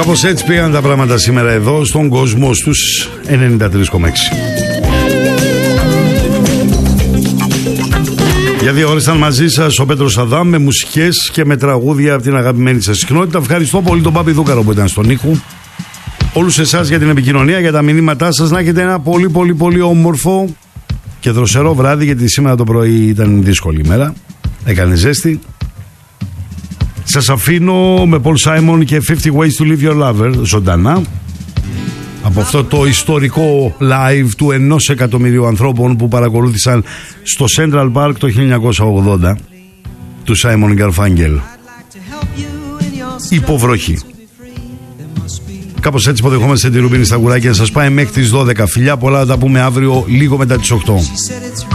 Κάπως έτσι πήγαν τα πράγματα σήμερα εδώ στον κόσμο στους 93,6. Για 2 ώρες ήταν μαζί σας ο Πέτρος Αδάμ με μουσικές και με τραγούδια από την αγαπημένη σας συχνότητα. Ευχαριστώ πολύ τον Πάπη Δούκαρο που ήταν στον ήχο. Όλους εσάς για την επικοινωνία, για τα μηνύματά σας. Να έχετε ένα πολύ όμορφο και δροσερό βράδυ, γιατί σήμερα το πρωί ήταν δύσκολη ημέρα. Έκανε ζέστη. Σας αφήνω με Paul Simon και 50 Ways to Leave Your Lover ζωντανά από αυτό το ιστορικό live του 1 εκατομμυρίου ανθρώπων που παρακολούθησαν στο Central Park το 1980 του Simon Garfunkel. Υποβροχή. Κάπως έτσι υποδεχόμαστε τη Ρουμπίνη στα κουράκια. Σας πάει μέχρι τις 12. Φιλιά πολλά, θα τα πούμε αύριο λίγο μετά τις 8.